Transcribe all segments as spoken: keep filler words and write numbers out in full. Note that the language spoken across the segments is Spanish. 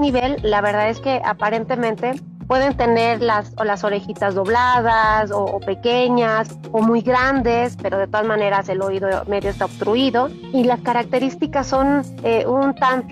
nivel, la verdad es que aparentemente pueden tener las, o las orejitas dobladas o, o pequeñas o muy grandes, pero de todas maneras el oído medio está obstruido, y las características son eh, un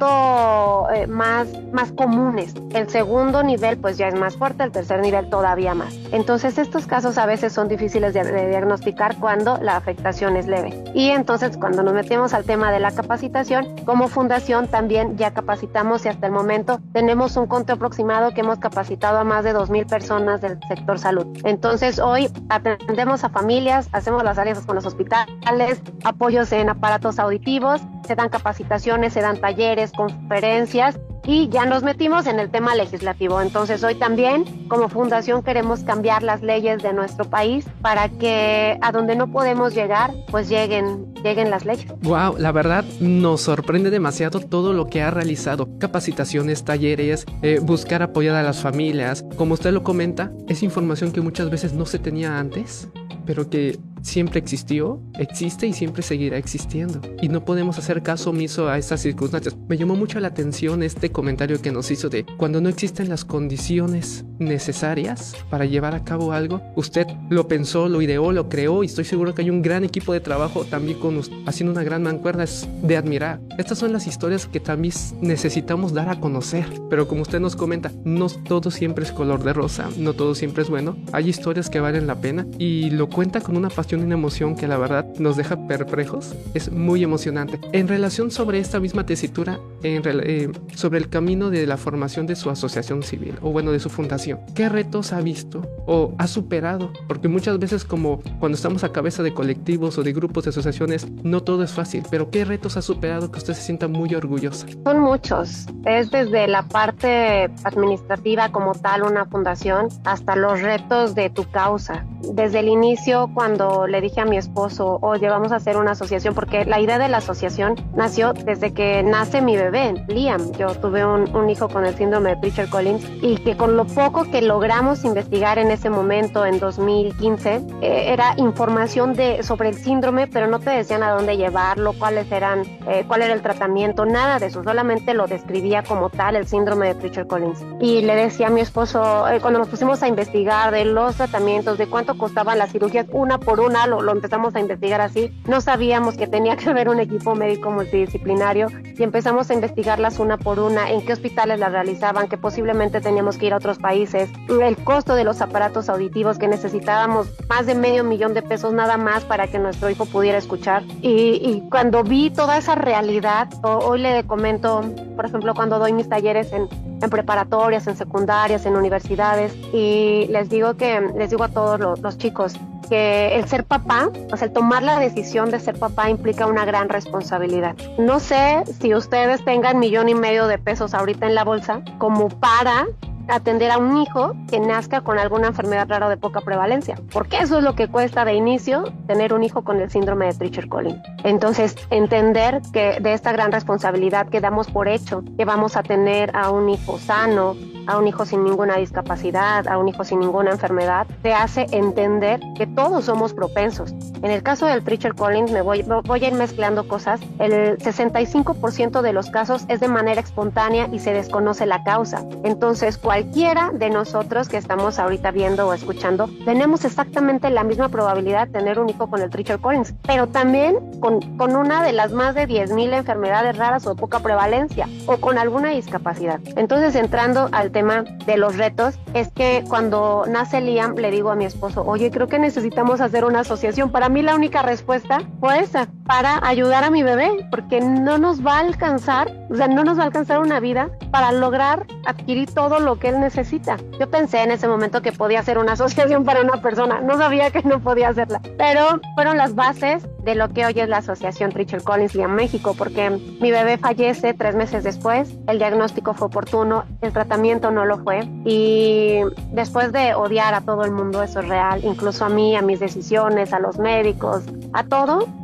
tanto eh, más, más comunes. El segundo nivel pues ya es más fuerte, el tercer nivel todavía más. Entonces estos casos a veces son difíciles de, de diagnosticar cuando la afectación es leve. Y entonces cuando nos metemos al tema de la capacitación, como fundación también ya capacitamos, y hasta el momento tenemos un conteo aproximado que hemos capacitado a más de dos mil personas del sector salud. Entonces hoy atendemos a familias, hacemos las alianzas con los hospitales, apoyos en aparatos auditivos, se dan capacitaciones, se dan talleres, conferencias, y ya nos metimos en el tema legislativo. Entonces hoy también como fundación queremos cambiar las leyes de nuestro país para que a donde no podemos llegar, pues lleguen, lleguen las leyes. Wow, la verdad nos sorprende demasiado todo lo que ha realizado. Capacitaciones, talleres, eh, buscar apoyar a las familias. Como usted lo comenta, es información que muchas veces no se tenía antes, pero que siempre existió, existe y siempre seguirá existiendo. Y no podemos hacer caso omiso a estas circunstancias. Me llamó mucho la atención este comentario que nos hizo de cuando no existen las condiciones necesarias para llevar a cabo algo, usted lo pensó, lo ideó, lo creó, y estoy seguro que hay un gran equipo de trabajo también con usted, haciendo una gran mancuerna. Es de admirar. Estas son las historias que también necesitamos dar a conocer. Pero como usted nos comenta, no todo siempre es color de rosa, no todo siempre es bueno. Hay historias que valen la pena y lo cuenta con una pasión y una emoción que la verdad nos deja perplejos. Es muy emocionante. En relación sobre esta misma tesitura, en eh, sobre el camino de la formación de su asociación civil, o bueno, de su fundación, ¿qué retos ha visto o ha superado? Porque muchas veces, como cuando estamos a cabeza de colectivos o de grupos de asociaciones, no todo es fácil, pero ¿qué retos ha superado que usted se sienta muy orgullosa? Son muchos. Es desde la parte administrativa como tal, una fundación, hasta los retos de tu causa. Desde el inicio, cuando le dije a mi esposo, oye, vamos a hacer una asociación, porque la idea de la asociación nació desde que nace mi bebé, Liam. Yo tuve un, un hijo con el síndrome de Treacher-Collins, y que con lo poco que logramos investigar en ese momento, en dos mil quince, eh, era información de, sobre el síndrome, pero no te decían a dónde llevarlo, cuáles eran, eh, cuál era el tratamiento, nada de eso, solamente lo describía como tal, el síndrome de Treacher-Collins. Y le decía a mi esposo, eh, cuando nos pusimos a investigar de los tratamientos, de cuánto costaban las cirugías una por una, lo, lo empezamos a investigar así, no sabíamos que tenía que haber un equipo médico multidisciplinario, y empezamos a investigarlas una por una, en qué hospitales las realizaban, que posiblemente teníamos que ir a otros países, el costo de los aparatos auditivos, que necesitábamos más de medio millón de pesos nada más para que nuestro hijo pudiera escuchar. Y, y cuando vi toda esa realidad, hoy le comento, por ejemplo, cuando doy mis talleres en, en preparatorias, en secundarias, en universidades, y les digo que les digo a todos los, los chicos que el ser papá, o sea, el tomar la decisión de ser papá implica una gran responsabilidad. No sé si ustedes tengan millón y medio de pesos ahorita en la bolsa como para atender a un hijo que nazca con alguna enfermedad rara de poca prevalencia, porque eso es lo que cuesta de inicio tener un hijo con el síndrome de Treacher-Collins. Entonces, entender que de esta gran responsabilidad que damos por hecho, que vamos a tener a un hijo sano, a un hijo sin ninguna discapacidad, a un hijo sin ninguna enfermedad, te hace entender que todos somos propensos. En el caso del Treacher-Collins, me voy, voy a ir mezclando cosas, el sesenta y cinco por ciento de los casos es de manera espontánea y se desconoce la causa. Entonces, cualquiera de nosotros que estamos ahorita viendo o escuchando, tenemos exactamente la misma probabilidad de tener un hijo con el Treacher-Collins, pero también con, con una de las más de diez mil enfermedades raras o de poca prevalencia, o con alguna discapacidad. Entonces, entrando al tema de los retos, es que cuando nace Liam, le digo a mi esposo, oye, creo que necesitamos hacer una asociación. Para mí la única respuesta fue esa, para ayudar a mi bebé, porque no nos va a alcanzar, o sea, no nos va a alcanzar una vida para lograr adquirir todo lo que él necesita. Yo pensé en ese momento que podía hacer una asociación para una persona, no sabía que no podía hacerla, pero fueron las bases de lo que hoy es la Asociación Treacher-Collins Liam México, porque mi bebé fallece tres meses después, el diagnóstico fue oportuno, el tratamiento no lo fue, y después de odiar a todo el mundo, eso es real, incluso a mí, a mis decisiones, a los médicos, a todo, entendí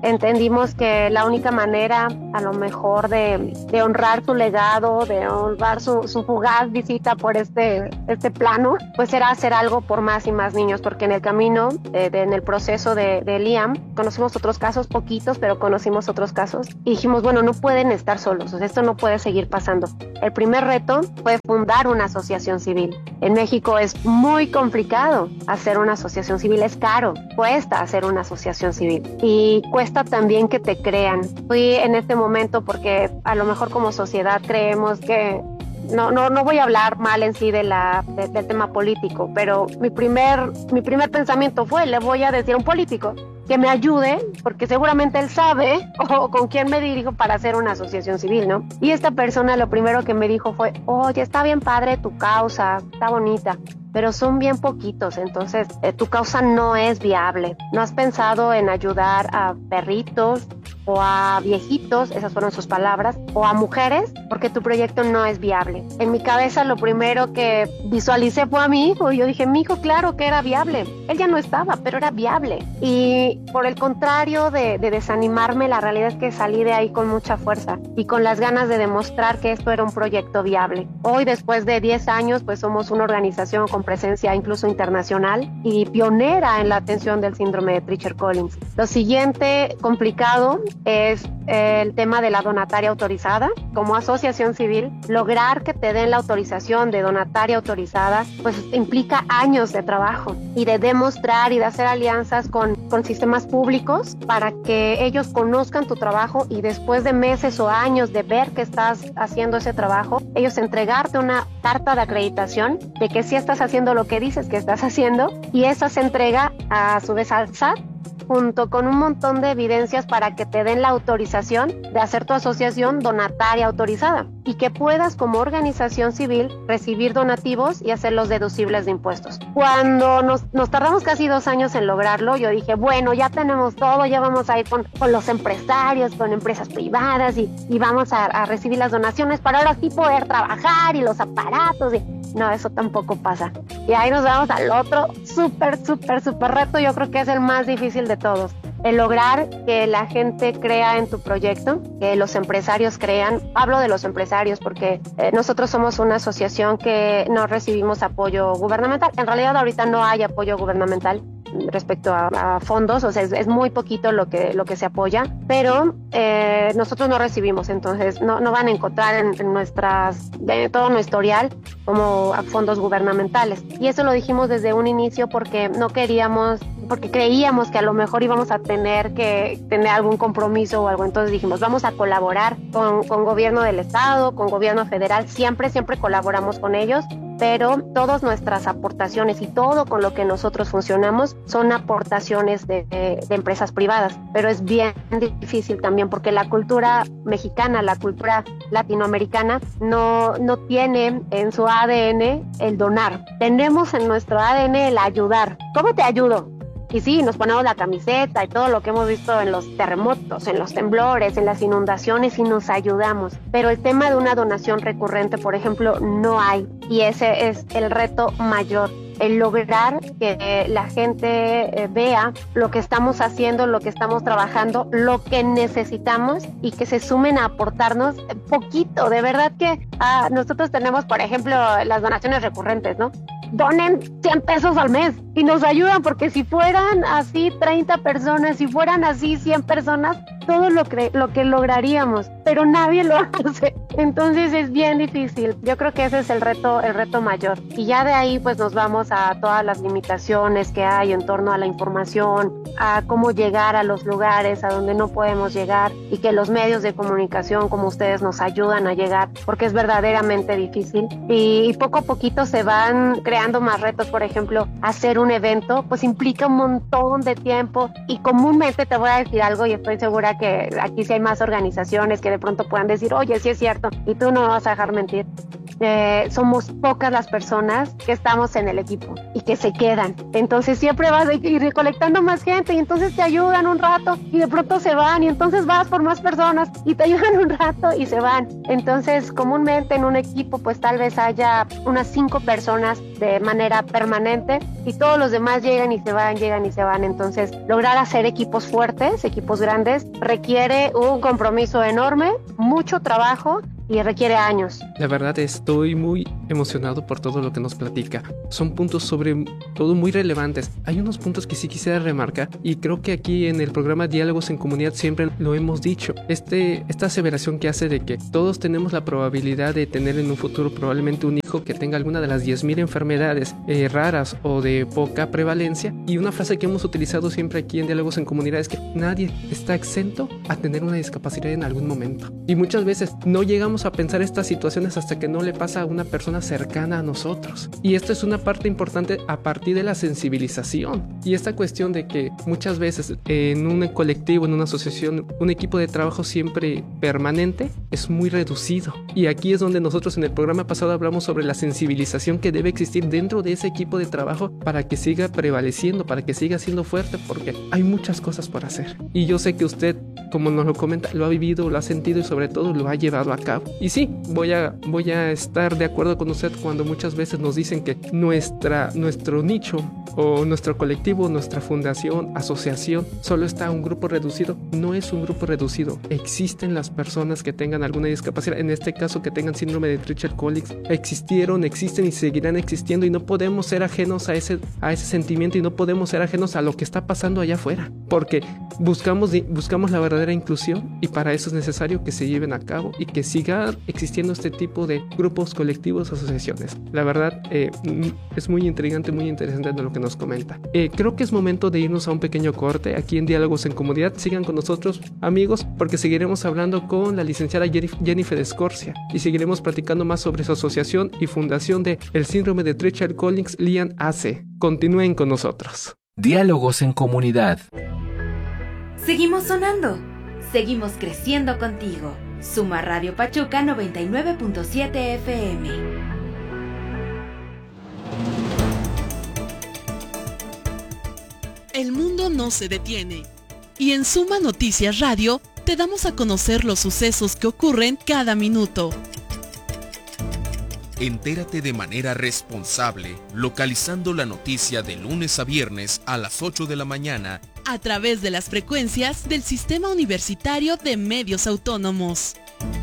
Sentimos que la única manera, a lo mejor, de, de honrar su legado, de honrar su, su fugaz visita por este, este plano, pues era hacer algo por más y más niños, porque en el camino, eh, de, en el proceso de, de Liam, conocimos otros casos, poquitos, pero conocimos otros casos, y dijimos, bueno, no pueden estar solos, o sea, esto no puede seguir pasando. El primer reto fue fundar una asociación civil. En México es muy complicado hacer una asociación civil, es caro, cuesta hacer una asociación civil y cuesta también que te crean. Fui en este momento porque a lo mejor como sociedad creemos que No, no, no voy a hablar mal en sí de la, de, del tema político, pero mi primer, mi primer pensamiento fue, le voy a decir a un político que me ayude, porque seguramente él sabe o con quién me dirijo para hacer una asociación civil, ¿no? Y esta persona lo primero que me dijo fue, oye, está bien padre tu causa, está bonita, pero son bien poquitos, entonces eh, tu causa no es viable. ¿No has pensado en ayudar a perritos o a viejitos, esas fueron sus palabras, o a mujeres? Porque tu proyecto no es viable. En mi cabeza lo primero que visualicé fue a mi hijo, y yo dije, mi hijo, claro que era viable. Él ya no estaba, pero era viable. Y por el contrario de, de desanimarme, la realidad es que salí de ahí con mucha fuerza y con las ganas de demostrar que esto era un proyecto viable. Hoy, después de diez años, pues somos una organización con presencia incluso internacional y pionera en la atención del síndrome de Treacher-Collins. Lo siguiente complicado es el tema de la donataria autorizada. Como asociación civil, lograr que te den la autorización de donataria autorizada, pues implica años de trabajo y de demostrar y de hacer alianzas con, con sistemas públicos para que ellos conozcan tu trabajo y después de meses o años de ver que estás haciendo ese trabajo, ellos entregarte una carta de acreditación de que sí estás haciendo lo que dices que estás haciendo, y esa se entrega a su vez al S A T junto con un montón de evidencias para que te den la autorización de hacer tu asociación donataria autorizada y que puedas como organización civil recibir donativos y hacerlos deducibles de impuestos. Cuando nos, nos tardamos casi dos años en lograrlo, yo dije, bueno, ya tenemos todo, ya vamos a ir con, con los empresarios, con empresas privadas y, y vamos a, a recibir las donaciones para ahora sí poder trabajar y los aparatos. Y no, eso tampoco pasa. Y ahí nos vamos al otro súper, súper, súper reto, yo creo que es el más difícil de todos. El lograr que la gente crea en tu proyecto, que los empresarios crean. Hablo de los empresarios porque eh, nosotros somos una asociación que no recibimos apoyo gubernamental. En realidad ahorita no hay apoyo gubernamental respecto a, a fondos, o sea, es, es muy poquito lo que, lo que se apoya, pero eh, nosotros no recibimos, entonces no, no van a encontrar en, en nuestras, de todo nuestro historial como a fondos gubernamentales. Y eso lo dijimos desde un inicio porque no queríamos, porque creíamos que a lo mejor íbamos a tener que tener algún compromiso o algo, entonces dijimos, vamos a colaborar con, con gobierno del estado, con gobierno federal, siempre, siempre colaboramos con ellos, pero todas nuestras aportaciones y todo con lo que nosotros funcionamos son aportaciones de, de, de empresas privadas, pero es bien difícil también porque la cultura mexicana, la cultura latinoamericana no, no tiene en su A D N el donar. Tenemos en nuestro A D N el ayudar. ¿Cómo te ayudo? Y sí, nos ponemos la camiseta y todo lo que hemos visto en los terremotos, en los temblores, en las inundaciones y nos ayudamos. Pero el tema de una donación recurrente, por ejemplo, no hay. Y ese es el reto mayor. El lograr que la gente vea lo que estamos haciendo, lo que estamos trabajando, lo que necesitamos y que se sumen a aportarnos poquito. De verdad que ah, nosotros tenemos, por ejemplo, las donaciones recurrentes, ¿no? Donen cien pesos al mes y nos ayudan, porque si fueran así treinta personas, si fueran así cien personas, todo lo que, lo que lograríamos, pero nadie lo hace. Entonces es bien difícil. Yo creo que ese es el reto, el reto mayor. Y ya de ahí pues nos vamos a todas las limitaciones que hay en torno a la información, a cómo llegar a los lugares a donde no podemos llegar y que los medios de comunicación como ustedes nos ayudan a llegar, porque es verdaderamente difícil. Y, y poco a poquito se van creando más retos. Por ejemplo, hacer un evento pues implica un montón de tiempo y comúnmente te voy a decir algo y estoy segura que aquí sí hay más organizaciones que de pronto puedan decir, oye, sí es cierto, y tú no me vas a dejar mentir. eh, somos pocas las personas que estamos en el equipo y que se quedan. Entonces siempre vas a ir recolectando más gente y entonces te ayudan un rato y de pronto se van y entonces vas por más personas y te ayudan un rato y se van. Entonces comúnmente en un equipo pues tal vez haya unas cinco personas de manera permanente y todos los demás llegan y se van, llegan y se van. Entonces lograr hacer equipos fuertes, equipos grandes, requiere un compromiso enorme, mucho trabajo y requiere años. La verdad estoy muy emocionado por todo lo que nos platica. Son puntos sobre todo muy relevantes. Hay unos puntos que sí quisiera remarcar y creo que aquí en el programa Diálogos en Comunidad siempre lo hemos dicho. Este, esta aseveración que hace de que todos tenemos la probabilidad de tener en un futuro probablemente un hijo que tenga alguna de las diez mil enfermedades eh, raras o de poca prevalencia. Y una frase que hemos utilizado siempre aquí en Diálogos en Comunidad es que nadie está exento a tener una discapacidad en algún momento. Y muchas veces no llegamos a pensar estas situaciones hasta que no le pasa a una persona cercana a nosotros. Y esto es una parte importante a partir de la sensibilización. Y esta cuestión de que muchas veces en un colectivo, en una asociación, un equipo de trabajo siempre permanente es muy reducido. Y aquí es donde nosotros en el programa pasado hablamos sobre la sensibilización que debe existir dentro de ese equipo de trabajo para que siga prevaleciendo, para que siga siendo fuerte, porque hay muchas cosas por hacer. Y yo sé que usted, como nos lo comenta, lo ha vivido, lo ha sentido y sobre todo lo ha llevado a cabo. Y sí, voy a, voy a estar de acuerdo con usted cuando muchas veces nos dicen que nuestra, nuestro nicho o nuestro colectivo, nuestra fundación, asociación, solo está un grupo reducido. No es un grupo reducido. Existen las personas que tengan alguna discapacidad, en este caso que tengan síndrome de Treacher-Collins. Existieron, existen y seguirán existiendo y no podemos ser ajenos a ese, a ese sentimiento y no podemos ser ajenos a lo que está pasando allá afuera. Porque buscamos, buscamos la verdadera inclusión y para eso es necesario que se lleven a cabo y que siga existiendo este tipo de grupos, colectivos, asociaciones. La verdad eh, es muy intrigante, muy interesante de lo que nos comenta. Eh, creo que es momento de irnos a un pequeño corte aquí en Diálogos en Comunidad. Sigan con nosotros, amigos, porque seguiremos hablando con la licenciada Jennifer Escorcia y seguiremos platicando más sobre su asociación y fundación de el síndrome de Treacher-Collins Liam A C. Continúen con nosotros. Diálogos en Comunidad. Seguimos sonando, seguimos creciendo contigo. Suma Radio Pachuca noventa y nueve punto siete F M. El mundo no se detiene. Y en Suma Noticias Radio te damos a conocer los sucesos que ocurren cada minuto. Entérate de manera responsable, localizando la noticia de lunes a viernes a las ocho de la mañana a través de las frecuencias del Sistema Universitario de Medios Autónomos.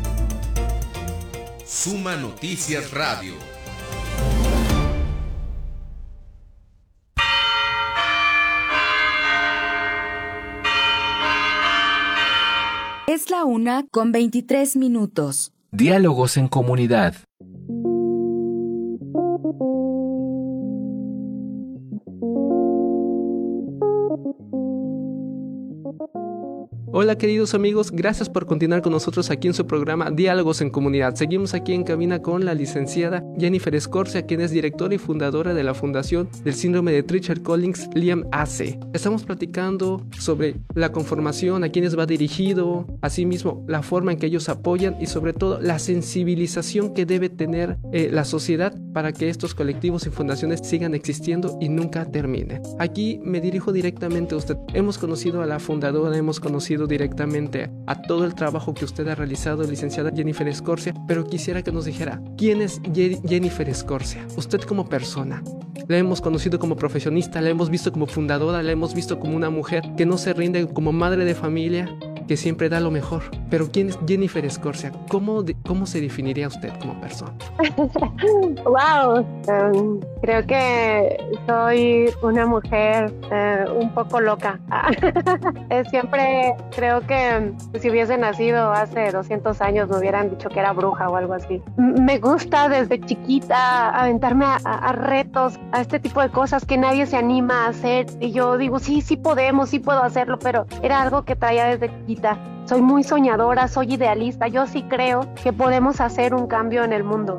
Suma Noticias Radio. Es la una con veintitrés minutos. Diálogos en Comunidad. Hola queridos amigos, gracias por continuar con nosotros aquí en su programa Diálogos en Comunidad. Seguimos aquí en cabina con la licenciada Jennifer Escorcia, quien es directora y fundadora de la Fundación del Síndrome de Treacher-Collins Liam A C. Estamos platicando sobre la conformación, a quienes va dirigido, asimismo la forma en que ellos apoyan y sobre todo la sensibilización que debe tener eh, la sociedad para que estos colectivos y fundaciones sigan existiendo y nunca terminen. Aquí me dirijo directamente a usted. Hemos conocido a la fundadora, hemos conocido directamente a todo el trabajo que usted ha realizado, licenciada Jennifer Escorcia, pero quisiera que nos dijera, ¿quién es Ye- Jennifer Escorcia? Usted como persona. La hemos conocido como profesionista, la hemos visto como fundadora, la hemos visto como una mujer que no se rinde, como madre de familia, que siempre da lo mejor. Pero ¿quién es Jennifer Escorcia? ¿Cómo, de, cómo se definiría usted como persona? Wow, um, creo que soy una mujer uh, un poco loca. Siempre creo que si hubiese nacido hace doscientos años me hubieran dicho que era bruja o algo así. Me gusta desde chiquita aventarme a, a, a retos, a este tipo de cosas que nadie se anima a hacer. Y yo digo, sí, sí podemos, sí puedo hacerlo, pero era algo que traía desde chiquita. soy muy soñadora, soy idealista, yo sí creo que podemos hacer un cambio en el mundo.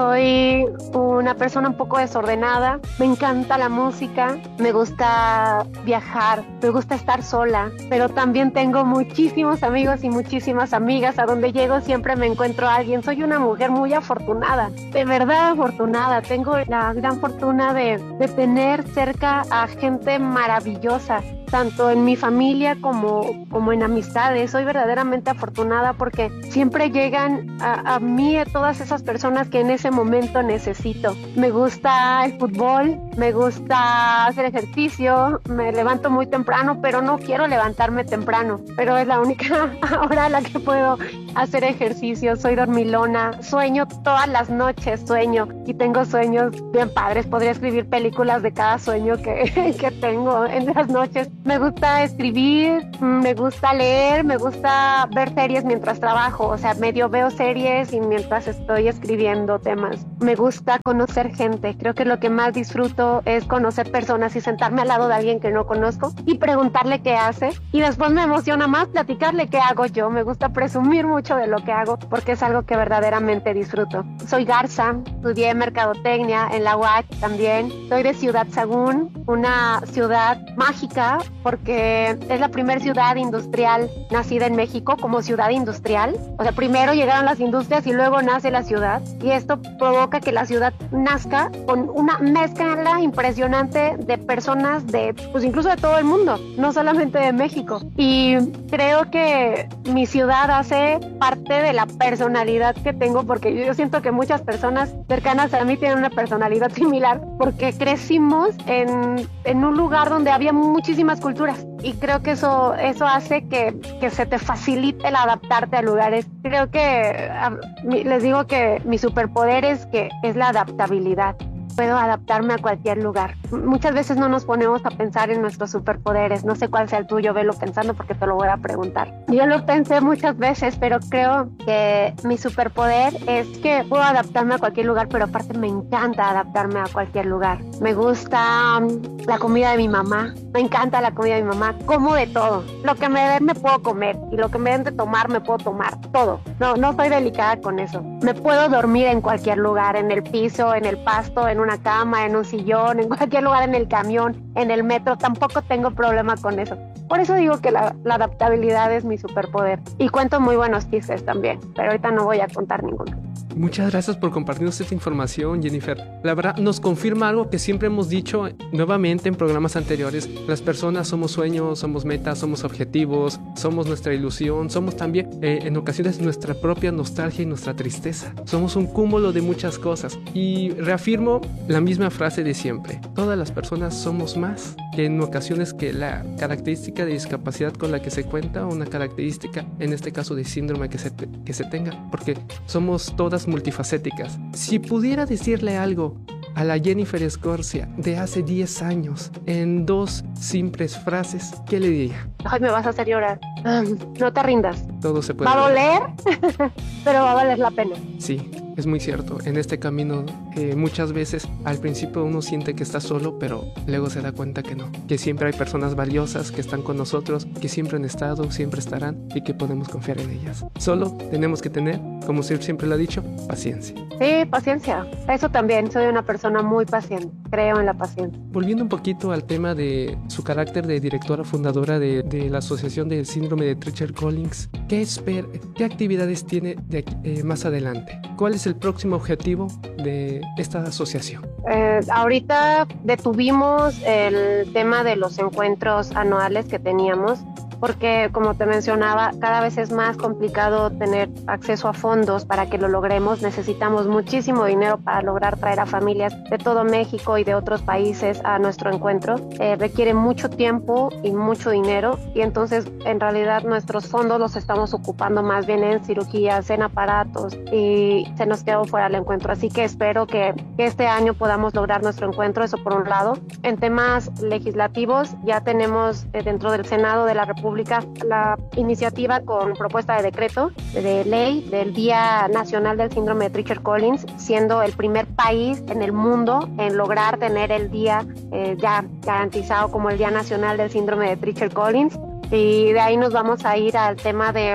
Soy una persona un poco desordenada, me encanta la música, me gusta viajar, me gusta estar sola, pero también tengo muchísimos amigos y muchísimas amigas. A donde llego siempre me encuentro a alguien. Soy una mujer muy afortunada, de verdad afortunada. Tengo la gran fortuna de, de tener cerca a gente maravillosa, tanto en mi familia como, como en amistades. Soy verdaderamente afortunada porque siempre llegan a, a mí a todas esas personas que en ese momento necesito. Me gusta el fútbol, me gusta hacer ejercicio, me levanto muy temprano, pero no quiero levantarme temprano, pero es la única hora a la que puedo hacer ejercicio. Soy dormilona, sueño todas las noches, sueño y tengo sueños bien padres. Podría escribir películas de cada sueño que, que tengo en las noches. Me gusta escribir, me gusta leer, me gusta ver series mientras trabajo, o sea, medio veo series y mientras estoy escribiendo temas. Me gusta conocer gente, creo que lo que más disfruto es conocer personas y sentarme al lado de alguien que no conozco y preguntarle qué hace, y después me emociona más platicarle qué hago yo. Me gusta presumir mucho de lo que hago porque es algo que verdaderamente disfruto. Soy Garza, estudié mercadotecnia en la U A C también. Soy de Ciudad Sagún, una ciudad mágica porque es la primera ciudad industrial nacida en México como ciudad industrial. O sea, primero llegaron las industrias y luego nace la ciudad, y esto provoca que la ciudad nazca con una mezcla impresionante de personas de, pues incluso de todo el mundo, no solamente de México. Y creo que mi ciudad hace parte de la personalidad que tengo, porque yo siento que muchas personas cercanas a mí tienen una personalidad similar, porque crecimos en, en un lugar donde había muchísimas culturas, y creo que eso, eso hace que, que se te facilite el adaptarte a lugares. Creo que a, mi, les digo que mi superpoder es que es la adaptabilidad. Puedo adaptarme a cualquier lugar. Muchas veces no nos ponemos a pensar en nuestros superpoderes. No sé cuál sea el tuyo, velo pensando porque te lo voy a preguntar. Yo lo pensé muchas veces, pero creo que mi superpoder es que puedo adaptarme a cualquier lugar, pero aparte me encanta adaptarme a cualquier lugar. Me gusta la comida de mi mamá, me encanta la comida de mi mamá, como de todo. Lo que me den me puedo comer y lo que me den de tomar me puedo tomar, todo. No, no soy delicada con eso. Me puedo dormir en cualquier lugar, en el piso, en el pasto, en una cama, en un sillón, en cualquier lugar, en el camión, en el metro. Tampoco tengo problema con eso. Por eso digo que la, la adaptabilidad es mi superpoder. Y cuento muy buenos chistes también, pero ahorita no voy a contar ninguno. Muchas gracias por compartirnos esta información, Jennifer. La verdad nos confirma algo que siempre hemos dicho nuevamente en programas anteriores. Las personas somos sueños, somos metas, somos objetivos, somos nuestra ilusión, somos también eh, en ocasiones nuestra propia nostalgia y nuestra tristeza. Somos un cúmulo de muchas cosas. Y reafirmo la misma frase de siempre. Todas las personas somos más que en ocasiones que la característica de discapacidad con la que se cuenta, una característica, en este caso de síndrome que se, te, que se tenga, porque somos todas multifacéticas. Si pudiera decirle algo a la Jennifer Escorcia de hace diez años en dos simples frases, ¿qué le diría? Ay, me vas a hacer llorar. No te rindas. Todo se puede. Va a doler, pero va a valer la pena. Sí, es muy cierto. En este camino eh, muchas veces al principio uno siente que está solo, pero luego se da cuenta que no, que siempre hay personas valiosas que están con nosotros, que siempre han estado, siempre estarán y que podemos confiar en ellas. Solo tenemos que tener, como siempre lo ha dicho, paciencia. Sí, paciencia. Eso también, soy una persona muy paciente, creo en la paciencia. Volviendo un poquito al tema de su carácter de directora fundadora de, de la Asociación del Síndrome de Treacher-Collins, ¿qué, esper, qué actividades tiene de aquí, eh, más adelante? ¿Cuál es el próximo objetivo de esta asociación? Eh, ahorita detuvimos el tema de los encuentros anuales que teníamos, porque como te mencionaba, cada vez es más complicado tener acceso a fondos para que lo logremos. Necesitamos muchísimo dinero para lograr traer a familias de todo México y de otros países a nuestro encuentro. Eh, requiere mucho tiempo y mucho dinero, y entonces en realidad nuestros fondos los estamos ocupando más bien en cirugías, en aparatos, y se nos quedó fuera el encuentro. Así que espero que, que este año podamos lograr nuestro encuentro, eso por un lado. En temas legislativos, ya tenemos eh, dentro del Senado de la República la iniciativa con propuesta de decreto de ley del Día Nacional del Síndrome de Treacher-Collins, siendo el primer país en el mundo en lograr tener el día eh, ya garantizado como el Día Nacional del Síndrome de Treacher-Collins. Y de ahí nos vamos a ir al tema de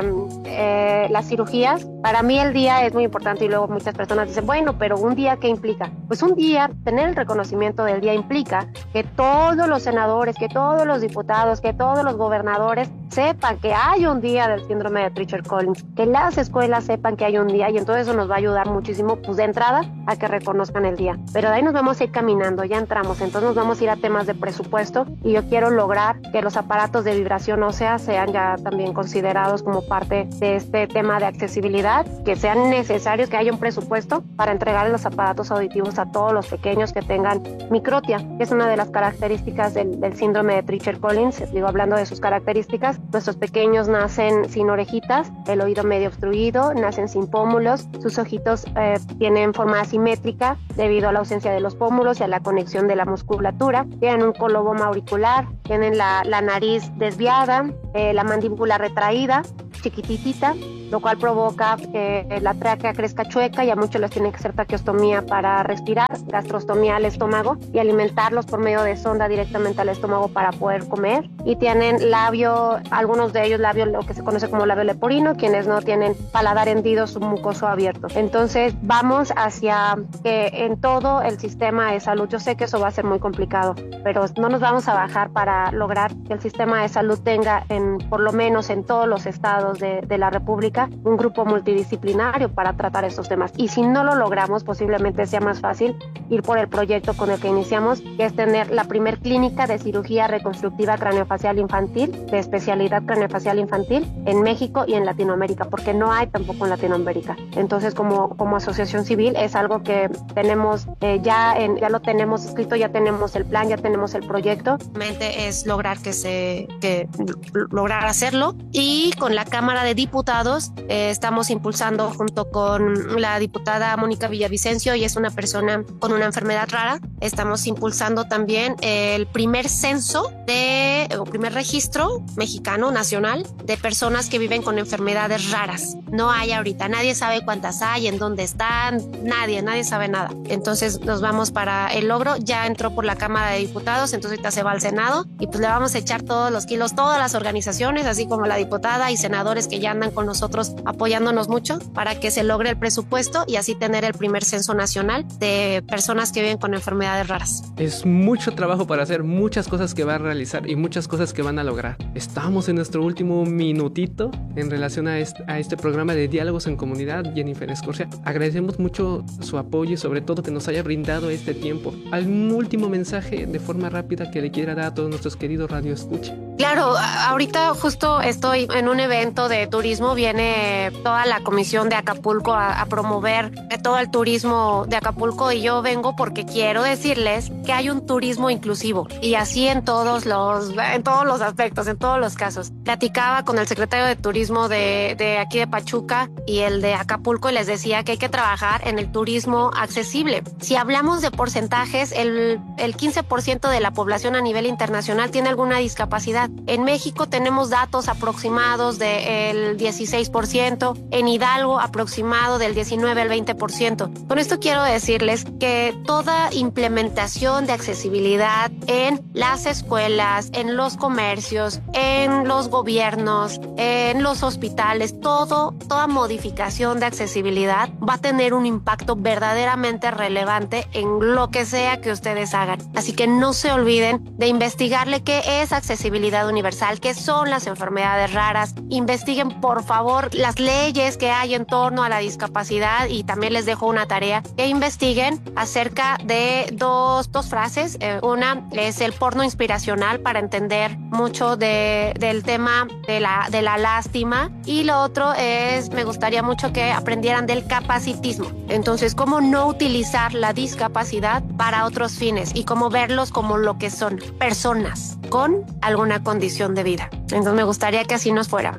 eh, las cirugías. Para mí el día es muy importante y luego muchas personas dicen, bueno, pero ¿un día qué implica? Pues un día, tener el reconocimiento del día implica que todos los senadores, que todos los diputados, que todos los gobernadores sepan que hay un día del síndrome de Treacher-Collins, que las escuelas sepan que hay un día, y entonces eso nos va a ayudar muchísimo, pues de entrada, a que reconozcan el día. Pero de ahí nos vamos a ir caminando, ya entramos, entonces nos vamos a ir a temas de presupuesto, y yo quiero lograr que los aparatos de vibración ósea sean ya también considerados como parte de este tema de accesibilidad, que sean necesarios, que haya un presupuesto para entregar los aparatos auditivos a todos los pequeños que tengan microtia, que es una de las características del, del síndrome de Treacher-Collins. Digo, hablando de sus características, nuestros pequeños nacen sin orejitas, el oído medio obstruido, nacen sin pómulos, sus ojitos eh, tienen forma asimétrica debido a la ausencia de los pómulos y a la conexión de la musculatura, tienen un coloboma auricular, tienen la, la nariz desviada, eh, la mandíbula retraída, chiquititita, lo cual provoca que la tráquea crezca chueca, y a muchos les tienen que hacer traqueostomía para respirar, gastrostomía al estómago y alimentarlos por medio de sonda directamente al estómago para poder comer. Y tienen labio, algunos de ellos labio, lo que se conoce como labio leporino, quienes no tienen paladar hendido, submucoso abierto. Entonces vamos hacia que en todo el sistema de salud, yo sé que eso va a ser muy complicado, pero no nos vamos a bajar para lograr que el sistema de salud tenga, en, por lo menos en todos los estados de, de la República, un grupo multidisciplinario para tratar estos temas. Y si no lo logramos, posiblemente sea más fácil ir por el proyecto con el que iniciamos, que es tener la primer clínica de cirugía reconstructiva craneofacial infantil, de especialidad craneofacial infantil, en México y en Latinoamérica, porque no hay tampoco en Latinoamérica. Entonces, como, como asociación civil, es algo que tenemos eh, ya, en, ya lo tenemos escrito, ya tenemos el plan, ya tenemos el proyecto. Es lograr que se, que lograr hacerlo, y con la Cámara de Diputados Eh, estamos impulsando junto con la diputada Mónica Villavicencio, y es una persona con una enfermedad rara. Estamos impulsando también el primer censo de, o primer registro mexicano nacional de personas que viven con enfermedades raras. No hay ahorita, nadie sabe cuántas hay, en dónde están, nadie, nadie sabe nada. Entonces nos vamos para el logro, ya entró por la Cámara de Diputados, entonces ahorita se va al Senado, y pues le vamos a echar todos los kilos, todas las organizaciones, así como la diputada y senadores que ya andan con nosotros apoyándonos mucho para que se logre el presupuesto y así tener el primer censo nacional de personas que viven con enfermedades raras. Es mucho trabajo para hacer, muchas cosas que va a realizar y muchas cosas que van a lograr. Estamos en nuestro último minutito en relación a este, a este programa de Diálogos en Comunidad. Jennifer Escorcia, agradecemos mucho su apoyo y sobre todo que nos haya brindado este tiempo. ¿Algún último mensaje de forma rápida que le quiera dar a todos nuestros queridos radioescuchas? Claro, ahorita justo estoy en un evento de turismo, viene toda la comisión de Acapulco a, a promover todo el turismo de Acapulco, y yo vengo porque quiero decirles que hay un turismo inclusivo, y así en todos los en todos los aspectos, en todos los casos. Platicaba con el secretario de turismo de, de aquí de Pachuca y el de Acapulco, y les decía que hay que trabajar en el turismo accesible. Si hablamos de porcentajes, el, el quince por ciento de la población a nivel internacional tiene alguna discapacidad. En México tenemos datos aproximados del dieciséis por ciento, en Hidalgo aproximado del diecinueve al veinte por ciento. Con esto quiero decirles que toda implementación de accesibilidad en las escuelas, en los comercios, en los gobiernos, en los hospitales, todo, toda modificación de accesibilidad va a tener un impacto verdaderamente relevante en lo que sea que ustedes hagan. Así que no se olviden de investigarle qué es accesibilidad universal, qué son las enfermedades raras. Investiguen, por favor, las leyes que hay en torno a la discapacidad, y también les dejo una tarea, que investiguen acerca de dos, dos frases. Eh, una es el porno inspiracional, para entender mucho de, del tema de la, de la lástima, y lo otro es, me gustaría mucho que aprendieran del capacitismo. Entonces, cómo no utilizar la discapacidad para otros fines y cómo verlos como lo que son, personas con alguna condición de vida. Entonces me gustaría que así nos fuéramos.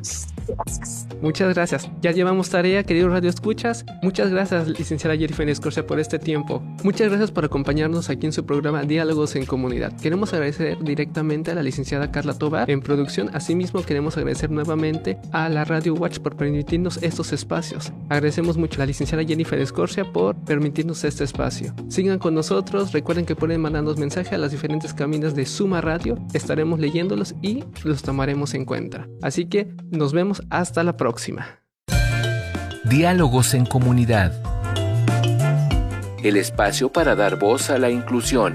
Muchas gracias. Ya llevamos tarea, queridos Radio Escuchas. Muchas gracias, licenciada Jennifer Escorcia, por este tiempo. Muchas gracias por acompañarnos aquí en su programa Diálogos en Comunidad. Queremos agradecer directamente a la licenciada Carla Tobar en producción. Asimismo, queremos agradecer nuevamente a la Radio Watch por permitirnos estos espacios. Agradecemos mucho a la licenciada Jennifer Escorcia por permitirnos este espacio. Sigan con nosotros. Recuerden que pueden mandarnos mensajes a las diferentes cabinas de Suma Radio. Estaremos leyéndolos y los tomaremos en cuenta. Así que nos vemos hasta la próxima. Diálogos en Comunidad. El espacio para dar voz a la inclusión.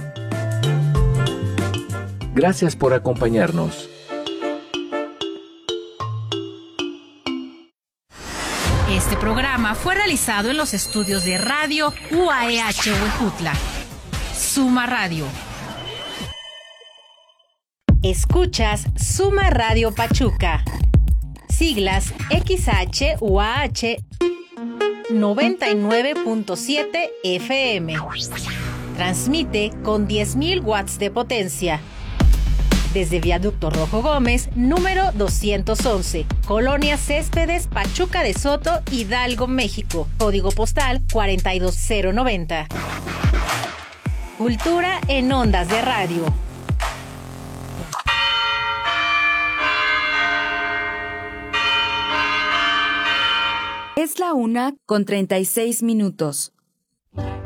Gracias por acompañarnos. Este programa fue realizado en los estudios de Radio U A E H Huejutla. Suma Radio. Escuchas Suma Radio Pachuca. Siglas X H U A H noventa y nueve punto siete F M. Transmite con diez mil watts de potencia. Desde Viaducto Rojo Gómez, número doscientos once, Colonia Céspedes, Pachuca de Soto, Hidalgo, México. Código postal cuarenta y dos cero noventa. Cultura en ondas de radio. Es la una con treinta y seis minutos.